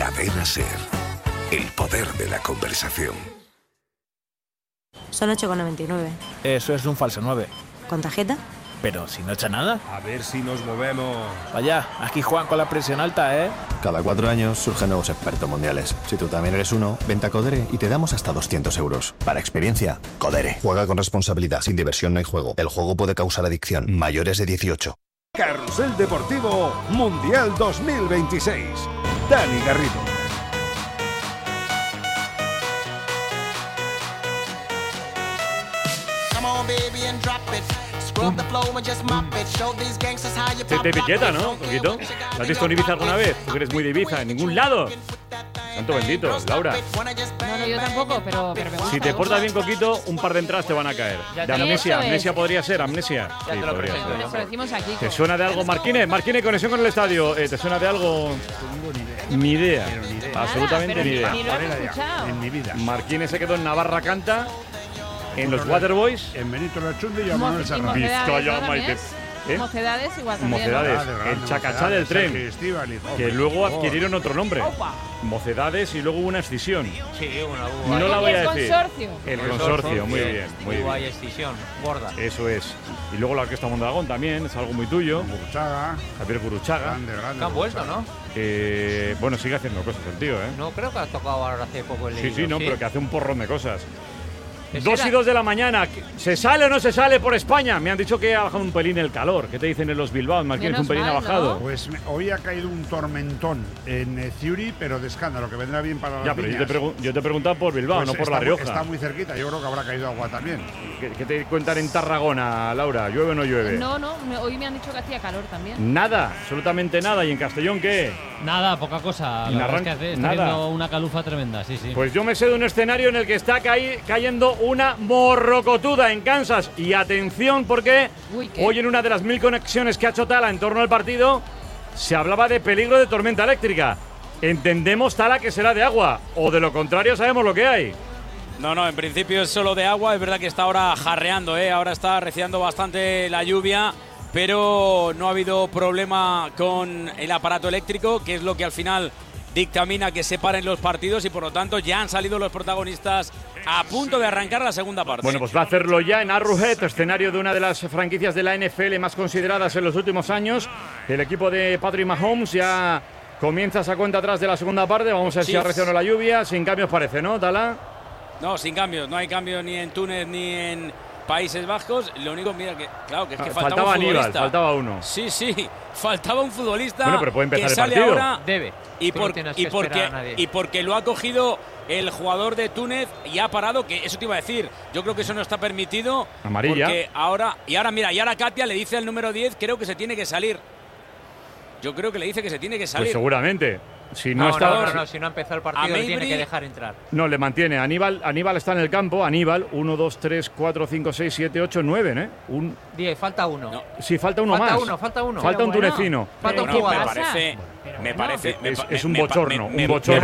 Cadena SER. El poder de la conversación. Son 8,99. Eso es un falso 9. ¿Con tarjeta? Pero si no echa nada. A ver si nos movemos. Vaya, aquí juegan con la presión alta, ¿eh? Cada 4 años surgen nuevos expertos mundiales. Si tú también eres uno, vente a Codere y te damos hasta 200 euros. Para experiencia, Codere. Juega con responsabilidad. Sin diversión no hay juego. El juego puede causar adicción. Mayores de 18. Carrusel Deportivo Mundial 2026. Dani Garrido. Se te etiqueta, ¿no, Coquito? ¿Lo has visto en Ibiza alguna vez? Tú que eres muy de Ibiza, en ningún lado. Santo bendito, Laura. No, yo tampoco, pero me gusta. Si te portas bien, Coquito, un par de entradas te van a caer. De amnesia, amnesia podría ser, amnesia. Sí, podría ser. Lo decimos aquí. ¿Te suena de algo, Marquines? Marquines, conexión con el estadio. ¿Te suena de algo? Ni idea. Absolutamente ni idea. Ni lo he escuchado. En mi vida. Marquines se quedó en Navarra Canta, en los Waterboys. En Benito Lachunde y a Manuel Serrano. Vizcaya, Maite. Mocedades igual también. Mocedades, el Chacachá del tren, que luego adquirieron otro nombre. Mocedades y luego hubo una escisión. Sí, No la voy a decir. Consorcio. El consorcio, muy bien, muy bien. Hay escisión, gorda. Eso es. Y luego la Orquesta Mondragón también, es algo muy tuyo. Guruchaga. Javier Guruchaga. Grande. Que han vuelto, ¿no? Bueno, sigue haciendo cosas el tío, ¿eh? No, creo que ha tocado ahora hace poco el Sí, no, pero que hace un porrón de cosas. 2 y 2 de la mañana. ¿Se sale o no se sale por España? Me han dicho que ha bajado un pelín el calor. ¿Qué te dicen en los Bilbao? Marquines, un pelín ha bajado. ¿no? Pues hoy ha caído un tormentón en Ciuri, pero de escándalo, que vendrá bien para las Ya, pero líneas. yo te he preguntado por Bilbao, Pues no por La Rioja. Está muy cerquita, yo creo que habrá caído agua también. ¿Qué te cuentan en Tarragona, Laura? ¿Llueve o no llueve? No, hoy me han dicho que hacía calor también. Nada, absolutamente nada. ¿Y en Castellón qué? Nada, poca cosa. La verdad es que está haciendo una calufa tremenda, sí. Pues yo me sé de un escenario en el que está cayendo una morrocotuda en Kansas. Y atención, porque hoy en una de las 1000 conexiones que ha hecho Tala en torno al partido, se hablaba de peligro de tormenta eléctrica. Entendemos, Tala, que será de agua. O de lo contrario, sabemos lo que hay. No, en principio es solo de agua. Es verdad que está ahora jarreando, ahora está arreciando bastante la lluvia. Pero no ha habido problema con el aparato eléctrico, que es lo que al final dictamina que se paren los partidos, y por lo tanto ya han salido los protagonistas a punto de arrancar la segunda parte. Bueno, pues va a hacerlo ya en Arrowhead, escenario de una de las franquicias de la NFL más consideradas en los últimos años. El equipo de Patrick Mahomes ya comienza esa cuenta atrás de la segunda parte. Vamos a ver si arrecia o no la lluvia. Sin cambios parece, ¿no, Tala? No, sin cambios. No hay cambios ni en Túnez ni en Países Bajos. Lo único, mira, que claro, que es que faltaba un futbolista. Aníbal, faltaba uno. Sí, faltaba un futbolista. Bueno, pero puede empezar que el sale partido. Ahora Debe. Y porque lo ha cogido el jugador de Túnez y ha parado, que eso te iba a decir. Yo creo que eso no está permitido. Amarilla. Porque ahora Katia le dice al número 10, creo que se tiene que salir. Yo creo que le dice que se tiene que salir. Pues seguramente. Si no, si no ha empezado el partido, le tiene que dejar entrar. No, le mantiene. Aníbal está en el campo. Aníbal, 1, 2, 3, 4, 5, 6, 7, 8, 9, ¿eh? 10, falta uno. No. Sí, falta uno más. Falta uno. Falta un tunecino. Falta un jugador. Me parece. Es un bochorno. Un bochorno.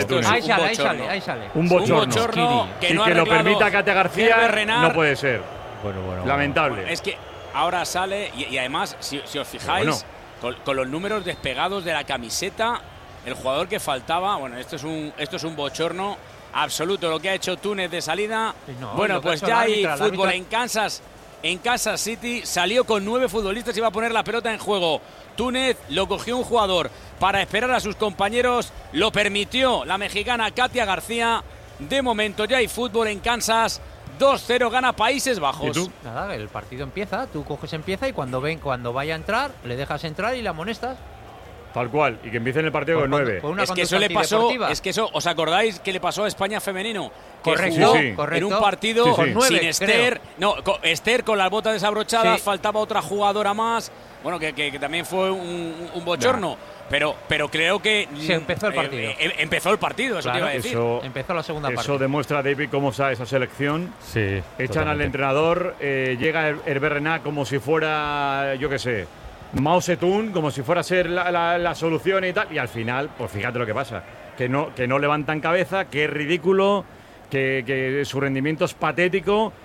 Ahí sale. Un bochorno. Que no y que lo permita Katia García no puede ser. Bueno. Lamentable. Es que ahora sale y además, si os fijáis, con los números despegados de la camiseta, el jugador que faltaba, esto es un bochorno absoluto lo que ha hecho Túnez de salida. Pues ya hay fútbol en Kansas City. Salió con 9 futbolistas y va a poner la pelota en juego. Túnez lo cogió un jugador para esperar a sus compañeros. Lo permitió la mexicana Katia García. De momento ya hay fútbol en Kansas. 2-0 gana Países Bajos. ¿Y tú? Nada, el partido empieza, tú empieza y cuando vaya a entrar, le dejas entrar y la amonestas. Tal cual, y que empiece en el partido con 9. Es que eso le pasó, ¿os acordáis que le pasó a España femenino? Correcto, en un partido con 9, sin Esther. No, Esther con las botas desabrochadas, faltaba otra jugadora más. Que también fue un bochorno. Pero creo que empezó el partido. Empezó el partido, eso te iba a decir. Empezó la segunda parte. Eso demuestra, David, cómo está esa selección. Sí. Echan al entrenador, llega Hervé Renard como si fuera, yo qué sé, Mao Zedong, como si fuera a ser la solución y tal. Y al final, pues fíjate lo que pasa. Que no levantan cabeza, que es ridículo, que su rendimiento es patético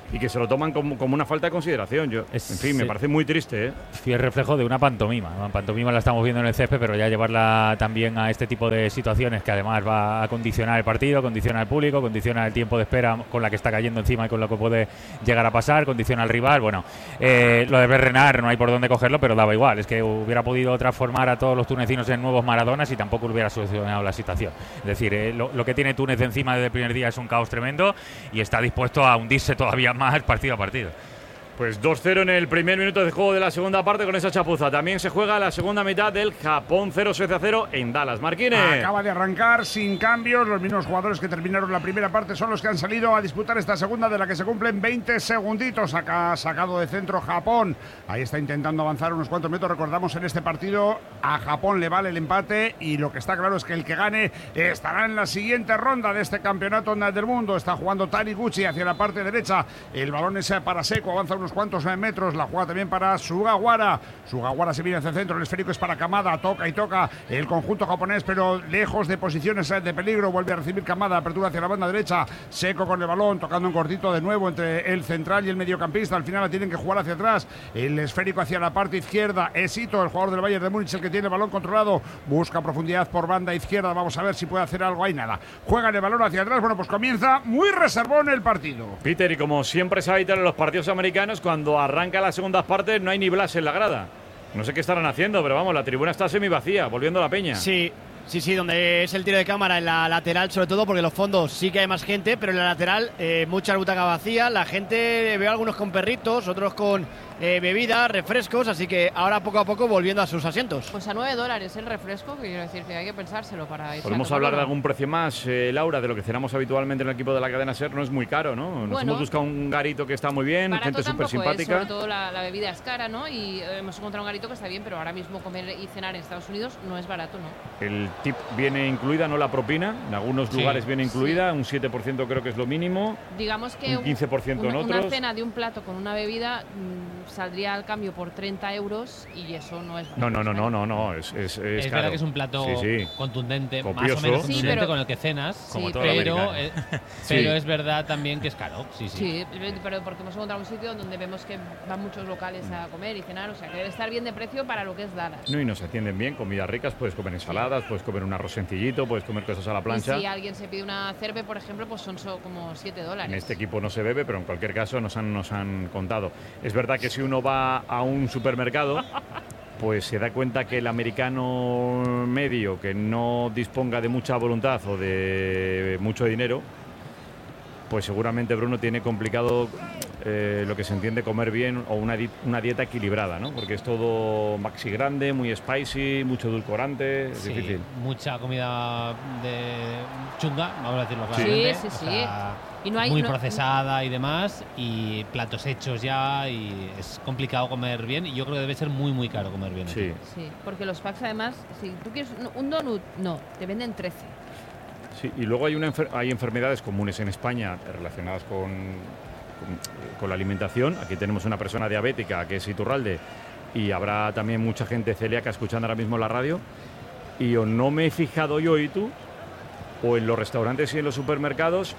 y que se lo toman como una falta de consideración. En fin, me parece muy triste, ¿eh? Sí, es reflejo de una pantomima. Una pantomima la estamos viendo en el césped, pero ya llevarla también a este tipo de situaciones que además va a condicionar el partido, condiciona al público, condiciona el tiempo de espera con la que está cayendo encima y con lo que puede llegar a pasar, condiciona al rival. Bueno, lo de Berrenard no hay por dónde cogerlo, pero daba igual. Es que hubiera podido transformar a todos los tunecinos en nuevos Maradonas y tampoco hubiera solucionado la situación. Es decir, lo que tiene Túnez encima desde el primer día es un caos tremendo y está dispuesto a hundirse todavía más partido a partido. Pues 2-0 en el primer minuto de juego de la segunda parte con esa chapuza. También se juega la segunda mitad del Japón 0-0 en Dallas. Marquines. Acaba de arrancar sin cambios. Los mismos jugadores que terminaron la primera parte son los que han salido a disputar esta segunda, de la que se cumplen 20 segunditos. Acá sacado de centro Japón. Ahí está intentando avanzar unos cuantos metros. Recordamos, en este partido a Japón le vale el empate y lo que está claro es que el que gane estará en la siguiente ronda de este campeonato del mundo. Está jugando Taniguchi hacia la parte derecha. El balón es para Seko. Avanza unos cuantos metros, la juega también para Sugawara. Sugawara se viene hacia el centro, el esférico es para Kamada, toca y toca el conjunto japonés, pero lejos de posiciones de peligro. Vuelve a recibir Kamada, apertura hacia la banda derecha, Seko con el balón, tocando en cortito de nuevo entre el central y el mediocampista. Al final la tienen que jugar hacia atrás, el esférico hacia la parte izquierda. Esito, el jugador del Bayern de Múnich, el que tiene el balón controlado, busca profundidad por banda izquierda. Vamos a ver si puede hacer algo. Ahí nada, juega el balón hacia atrás. Bueno, pues comienza muy reservón el partido, Peter, y como siempre se habita en los partidos americanos, cuando arranca las segundas partes no hay ni Blas en la grada. No sé qué estarán haciendo, pero vamos, la tribuna está semi vacía, volviendo a la peña. Sí, donde es el tiro de cámara, en la lateral sobre todo, porque en los fondos sí que hay más gente, pero en la lateral mucha butaca vacía. La gente, veo algunos con perritos, otros con bebidas, refrescos, así que ahora poco a poco volviendo a sus asientos. Pues a $9 el refresco, que quiero decir que hay que pensárselo para ir. Podemos hablar de algún precio más, Laura, de lo que cenamos habitualmente en el equipo de la cadena SER. No es muy caro, ¿no? Nos hemos buscado un garito que está muy bien, gente súper simpática. Sobre todo la bebida es cara, ¿no? Y hemos encontrado un garito que está bien, pero ahora mismo comer y cenar en Estados Unidos no es barato, ¿no? El tip viene incluida, no la propina. En algunos lugares viene incluida, un 7% creo que es lo mínimo. Digamos que un 15% en otros. Una cena de un plato con una bebida saldría al cambio por 30 euros y eso no es barato. No. Es verdad que es un plato contundente, copioso, más o menos contundente con el que cenas, pero es verdad también que es caro. Sí, pero porque hemos encontrado un sitio donde vemos que van muchos locales a comer y cenar, o sea que debe estar bien de precio para lo que es Dallas. No, y nos atienden bien, comidas ricas, puedes comer ensaladas, puedes comer un arroz sencillito, puedes comer cosas a la plancha. Y si alguien se pide una cerve, por ejemplo, pues son como $7. En este equipo no se bebe, pero en cualquier caso nos han contado. Es verdad que si uno va a un supermercado, pues se da cuenta que el americano medio, que no disponga de mucha voluntad o de mucho dinero, pues seguramente Bruno tiene complicado lo que se entiende comer bien o una dieta equilibrada, ¿no? Porque es todo maxi grande, muy spicy, mucho edulcorante, es difícil. Mucha comida de chunga, vamos a decirlo claramente. Sí. Y no hay, muy procesada y demás, y platos hechos ya, y es complicado comer bien, y yo creo que debe ser muy, muy caro comer bien. Sí, porque los packs además, si tú quieres un donut, no, te venden 13. Sí, y luego hay enfermedades comunes en España relacionadas con la alimentación. Aquí tenemos una persona diabética que es Iturralde, y habrá también mucha gente celíaca escuchando ahora mismo la radio, y o no me he fijado yo y tú, o en los restaurantes y en los supermercados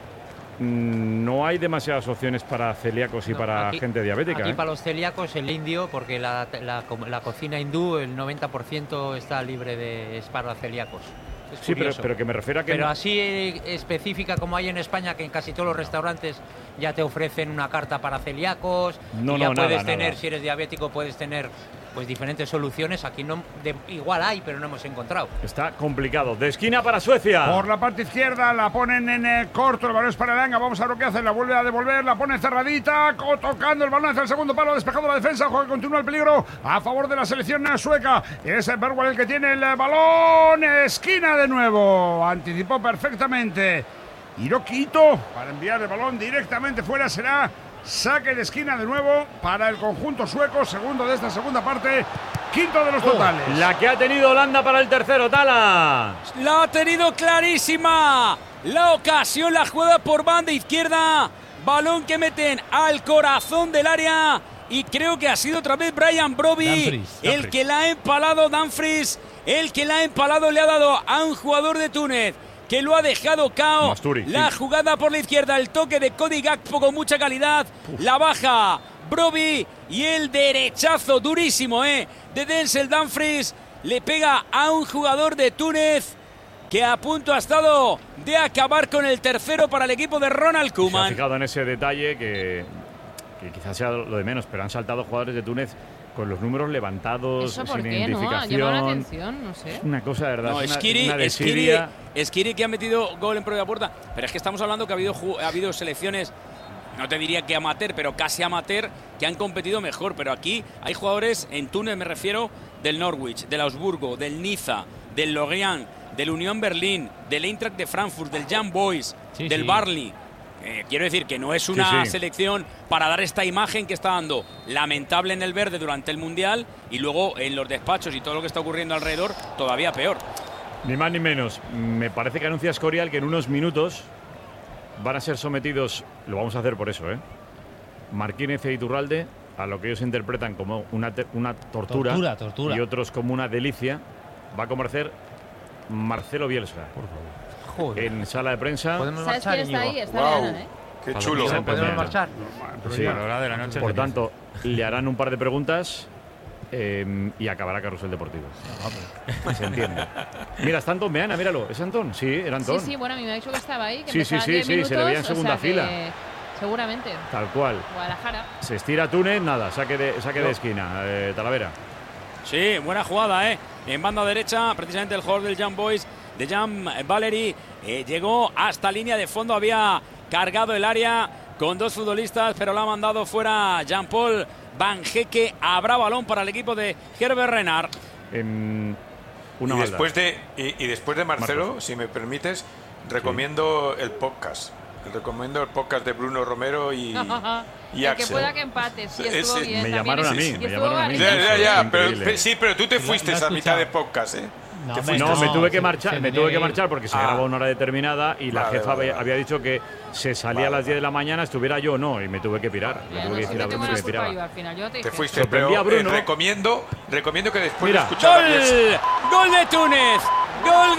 no hay demasiadas opciones para celíacos y para gente diabética. Aquí para los celíacos el indio, porque la cocina hindú el 90% está libre es para celíacos. Sí, pero que me refiero a que... Pero así específica como hay en España, que en casi todos los restaurantes ya te ofrecen una carta para celíacos, puedes tener, si eres diabético, puedes tener pues diferentes soluciones. Aquí no, igual hay, pero no hemos encontrado. Está complicado. De esquina para Suecia. Por la parte izquierda la ponen en corto, el balón es para Elanga. Vamos a ver lo que hace, la vuelve a devolver, la pone cerradita, tocando el balón hacia el segundo palo, despejando la defensa, juega, continúa el peligro a favor de la selección sueca. Es Bergwall el que tiene el balón, esquina de nuevo, anticipó perfectamente Hiroquito para enviar el balón directamente fuera. Será saque de esquina de nuevo para el conjunto sueco, segundo de esta segunda parte, quinto de los totales. La que ha tenido Holanda para el tercero, Tala. La ha tenido clarísima. La ocasión la juega por banda izquierda. Balón que meten al corazón del área. Y creo que ha sido otra vez Brian Brobbey el que la ha empalado. Dumfries, el que la ha empalado, le ha dado a un jugador de Túnez que lo ha dejado cao. Masturi, la jugada por la izquierda, el toque de Cody Gakpo con mucha calidad. La baja Brobbey y el derechazo durísimo de Denzel Dumfries. Le pega a un jugador de Túnez que a punto ha estado de acabar con el tercero para el equipo de Ronald Koeman. Se ha fijado en ese detalle que quizás sea lo de menos, pero han saltado jugadores de Túnez con los números levantados, ¿Eso por sin qué, identificación. ¿no? Llama la atención, no sé. Una cosa de verdad. No, Esquiri que ha metido gol en propia puerta. Pero es que estamos hablando que ha habido selecciones, no te diría que amateur, pero casi amateur, que han competido mejor. Pero aquí hay jugadores, en Túnez me refiero, del Norwich, del Augsburgo, del Niza, del Lorient, del Unión Berlín, del Eintracht de Frankfurt, del Young Boys, del Burnley. Quiero decir que no es una selección para dar esta imagen que está dando lamentable en el verde durante el Mundial y luego en los despachos y todo lo que está ocurriendo alrededor todavía peor. Ni más ni menos. Me parece que anuncia Escorial que en unos minutos van a ser sometidos, lo vamos a hacer por eso, Marquínez e Iturralde, a lo que ellos interpretan como una tortura, y otros como una delicia. Va a comparecer Marcelo Bielsa. Por favor. Joder. En sala de prensa. ¿Podemos marchar, quién está ahí? Está wow. Qué chulo. ¿Podemos marchar? Sí. A la hora de la noche. Por tanto, le harán un par de preguntas y acabará Carrusel Deportivo. Se entiende. Mira, está Antón Meana, míralo. ¿Es Antón? Sí, era Antón. Sí, bueno, a mí me ha dicho que estaba ahí. Que sí, se le veía en segunda fila. Seguramente. Tal cual. Guadalajara. Se estira Túnez, nada, saque de esquina, Talavera. Sí, buena jugada, En banda derecha, precisamente el jugador del Young Boys, de Jan Valery, llegó hasta línea de fondo, había cargado el área con dos futbolistas, pero la ha mandado fuera Jean-Paul Van Hecke. Habrá balón para el equipo de Herbert Renard. Y después de Marcelo, Marcos, si me permites, recomiendo el podcast. Recomiendo el podcast de Bruno Romero y Axel. Que pueda que empate, sí, estuvo bien. Me llamaron a mí. Pero tú te fuiste a mitad de podcast, me tuve que marchar porque se grabó una hora determinada y la jefa había dicho que se salía a las 10 de la mañana, estuviera yo o no, y me tuve que pirar. Le tuve que decir a Bruno que me piraba. Te fuiste, pero recomiendo que después de escuchar ¡Gol de Túnez! ¡Gol!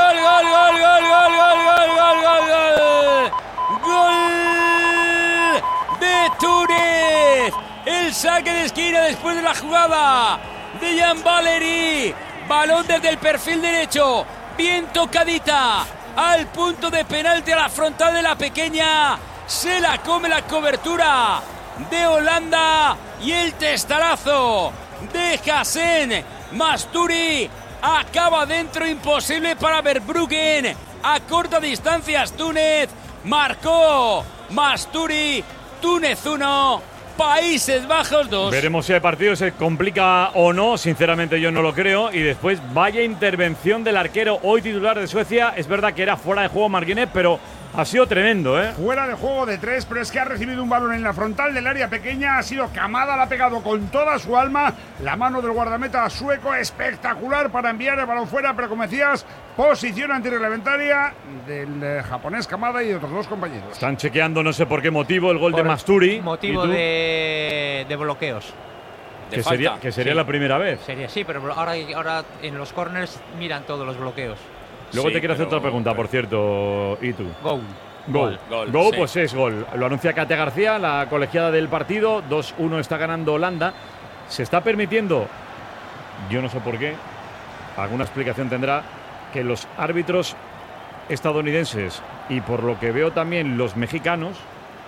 ¡Gol de Túnez! El saque de esquina después de la jugada de Jan Valery. Balón desde el perfil derecho, bien tocadita, al punto de penalti a la frontal de la pequeña. Se la come la cobertura de Holanda y el testarazo de Hassen Masturi acaba dentro, imposible para Verbruggen. A corta distancia Túnez, marcó Masturi. Túnez 1, Países Bajos 2. Veremos si el partido se complica o no. Sinceramente yo no lo creo. Y después vaya intervención del arquero hoy titular de Suecia. Es verdad que era fuera de juego Marquínez, pero ha sido tremendo, Fuera de juego de 3, pero es que ha recibido un balón en la frontal del área pequeña. Ha sido Kamada, la ha pegado con toda su alma. La mano del guardameta sueco, espectacular para enviar el balón fuera. Pero como decías, posición antirreglamentaria del japonés Kamada y de otros dos compañeros. Están chequeando, no sé por qué motivo, el gol de Masturi. Motivo de bloqueos. Que sería la primera vez. Sí, pero ahora en los corners miran todos los bloqueos. Luego te quiero hacer otra pregunta, por cierto, ¿y tú? Gol, pues es gol. Lo anuncia Katia García, la colegiada del partido. 2-1 está ganando Holanda. Se está permitiendo, yo no sé por qué, alguna explicación tendrá, que los árbitros estadounidenses y por lo que veo también los mexicanos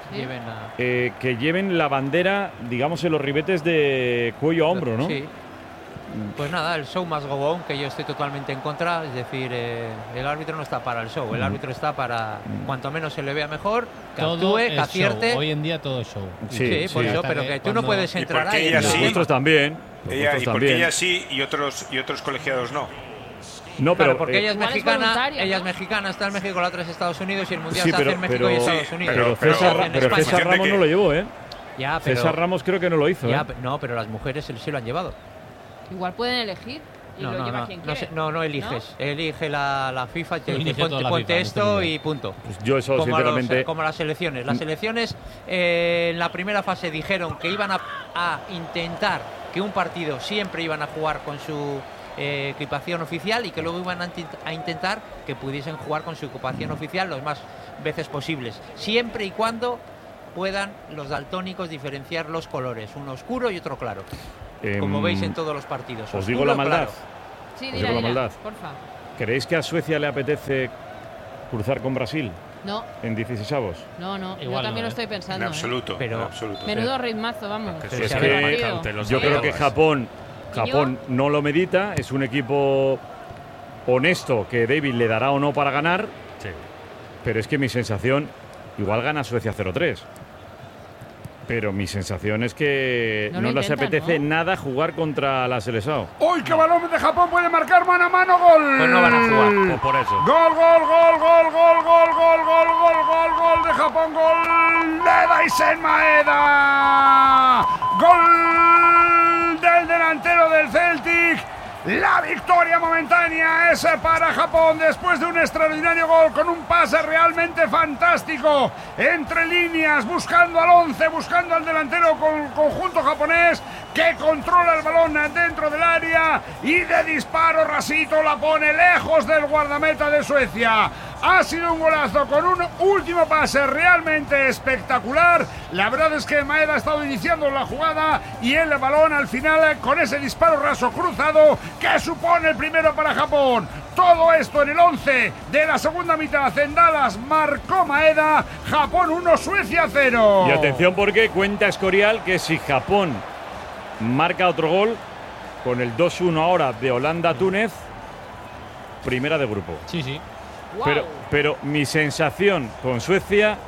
que lleven la bandera, digamos, en los ribetes de cuello a hombro, ¿no? Sí. Pues nada, el show más go on, que yo estoy totalmente en contra. Es decir, el árbitro no está para el show, el árbitro está para cuanto menos se le vea mejor, que actúe, que acierte. Show. Hoy en día todo es show. Sí, por eso, pero que tú no puedes entrar ahí. Nosotros también. ¿Y por qué ella sí y otros colegiados no? No, pero porque ella es mexicana, está en México, la otra es Estados Unidos y el mundial se hace en México y Estados Unidos. Pero César Ramos no lo llevó, César Ramos creo que no lo hizo. No, pero las mujeres sí lo han llevado. Igual pueden elegir y lo lleva quien quiere. No eliges. ¿No? Elige la FIFA, te ponte esto y punto. Pues yo eso, sinceramente... Como las selecciones. Las selecciones en la primera fase dijeron que iban a intentar que un partido siempre iban a jugar con equipación oficial y que luego iban a intentar que pudiesen jugar con su equipación oficial las más veces posibles, siempre y cuando puedan los daltónicos diferenciar los colores, uno oscuro y otro claro, como veis en todos los partidos. Os digo la maldad. Claro. Sí, os digo la maldad. porfa. ¿Creéis que a Suecia le apetece cruzar con Brasil? No. En 16avos. No, yo también lo estoy pensando. En absoluto. Pero, en absoluto. Menudo ritmazo, vamos. Es que yo creo que Japón no lo medita, es un equipo honesto que David le dará o no para ganar, pero es que mi sensación, igual gana Suecia 0-3. Pero mi sensación es que no les apetece nada jugar contra la Seleção. ¡Uy, qué balón de Japón puede marcar mano a mano! ¡Gol! Pues no van a jugar, por eso. ¡Gol de Japón! ¡Gol de Daisen Maeda! ¡Gol del delantero del Celtic! La victoria momentánea es para Japón después de un extraordinario gol con un pase realmente fantástico entre líneas, buscando al 11, buscando al delantero conjunto japonés que controla el balón dentro del área y de disparo rasito la pone lejos del guardameta de Suecia. Ha sido un golazo con un último pase realmente espectacular. La verdad es que Maeda ha estado iniciando la jugada y el balón al final con ese disparo raso cruzado que supone el primero para Japón. Todo esto en el 11 de la segunda mitad en Dallas marcó Maeda. Japón 1, Suecia 0. Y atención porque cuenta Escorial que si Japón marca otro gol con el 2-1 ahora de Holanda-Túnez, primera de grupo. Sí. Wow. Pero mi sensación con Suecia...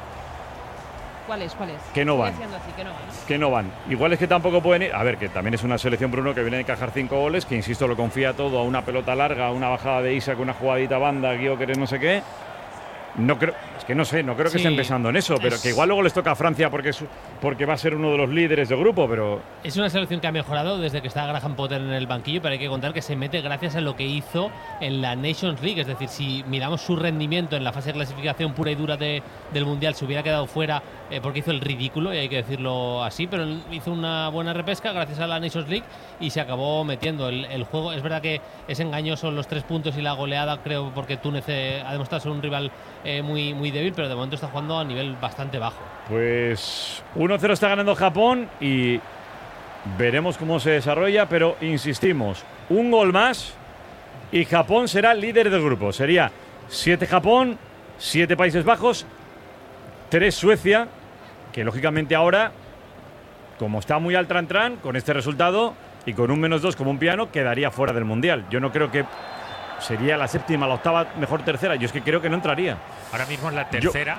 ¿Cuál es? Que no van. Que no van. Igual es que tampoco pueden ir... A ver, que también es una selección, Bruno, que viene a encajar 5 goles, que insisto, lo confía todo a una pelota larga, a una bajada de Isaac, una jugadita banda, Gyökeres, no sé qué. No creo, es que no sé, no creo que estén pensando en eso, pero que igual luego les toca a Francia porque va a ser uno de los líderes de grupo, pero... Es una selección que ha mejorado desde que está Graham Potter en el banquillo, pero hay que contar que se mete gracias a lo que hizo en la Nations League, es decir, si miramos su rendimiento en la fase de clasificación pura y dura del Mundial, se hubiera quedado fuera porque hizo el ridículo, y hay que decirlo así, pero hizo una buena repesca gracias a la Nations League y se acabó metiendo el juego. Es verdad que es engañoso los 3 puntos y la goleada, creo, porque Túnez ha demostrado ser un rival muy débil, pero de momento está jugando a nivel bastante bajo. Pues 1-0 está ganando Japón y veremos cómo se desarrolla, pero insistimos, un gol más y Japón será líder del grupo. Sería 7 Japón, 7 Países Bajos, 3 Suecia, que lógicamente ahora, como está muy al tran-tran, con este resultado y con un -2 como un piano, quedaría fuera del Mundial. Yo no creo que sería la séptima, la octava, mejor tercera. Yo es que creo que no entraría. Ahora mismo es la tercera,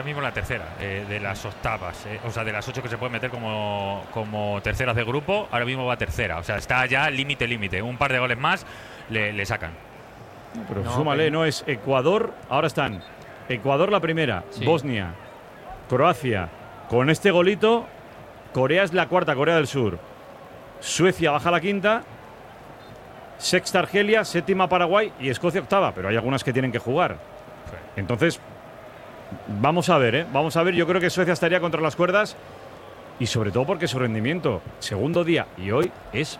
de las octavas, o sea, de las 8 que se puede meter como terceras de grupo, ahora mismo va tercera. O sea, está ya límite. Un par de goles más le sacan. Pero súmale, no es Ecuador, ahora están Ecuador la primera, Bosnia, Croacia. Con este golito, Corea es la cuarta, Corea del Sur. Suecia baja a la quinta. Sexta Argelia, séptima Paraguay y Escocia octava, pero hay algunas que tienen que jugar. Entonces, vamos a ver, yo creo que Suecia estaría contra las cuerdas y sobre todo porque su rendimiento, segundo día y hoy, es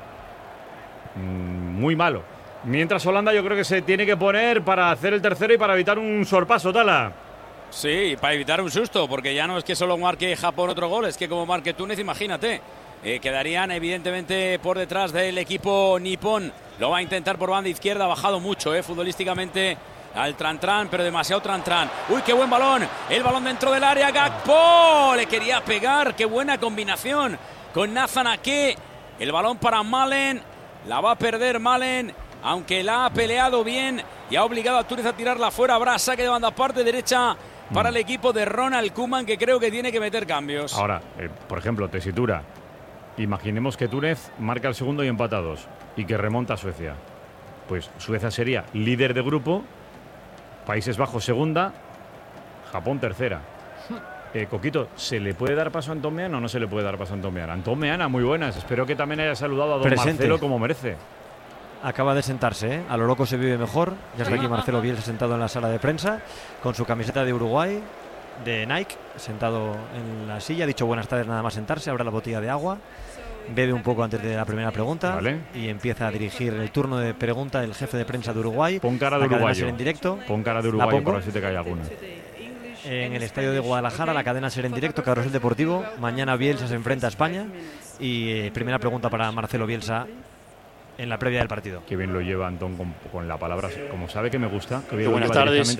muy malo. Mientras Holanda yo creo que se tiene que poner para hacer el tercero y para evitar un sorpaso, Tala. Sí, para evitar un susto, porque ya no es que solo marque Japón otro gol, es que como marque Túnez, imagínate. Quedarían evidentemente por detrás del equipo nipón. Lo va a intentar por banda izquierda, ha bajado mucho futbolísticamente al tran-tran, pero demasiado tran-tran. ¡Uy, qué buen balón! El balón dentro del área, Gakpo le quería pegar, qué buena combinación con Nathan Ake. El balón para Malen, la va a perder Malen, aunque la ha peleado bien y ha obligado a Túnez a tirarla fuera. Habrá saque de banda parte derecha para el equipo de Ronald Koeman, que creo que tiene que meter cambios. Ahora, por ejemplo, tesitura. Imaginemos que Túnez marca el segundo y empata 2 y que remonta a Suecia. Pues Suecia sería líder de grupo, Países Bajos segunda, Japón tercera. Coquito, ¿se le puede dar paso a Antón Meana o no se le puede dar paso a Antón Meana? Antón Meana, muy buenas. Espero que también haya saludado a don Marcelo como merece. Acaba de sentarse, A lo loco se vive mejor. Ya está aquí Marcelo Bielsa sentado en la sala de prensa con su camiseta de Uruguay, de Nike, sentado en la silla. Ha dicho buenas tardes nada más sentarse, abre la botella de agua bebe un poco antes de la primera pregunta y empieza a dirigir el turno de pregunta el jefe de prensa de Uruguay. Pon cara de uruguayo. En directo. Pon cara de uruguayo para ver si te cae alguna. En el estadio de Guadalajara, la cadena Ser en directo, Carrusel Deportivo. Mañana Bielsa se enfrenta a España. Y primera pregunta para Marcelo Bielsa en la previa del partido. Qué bien lo lleva Antón con la palabra, como sabe que me gusta. Que bien buenas tardes.